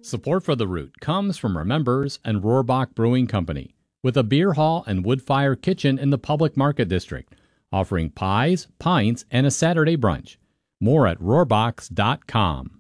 Support for The Root comes from our members and Rohrbach Brewing Company, with a beer hall and wood-fire kitchen in the Public Market District, offering pies, pints, and a Saturday brunch. More at rohrbachs.com.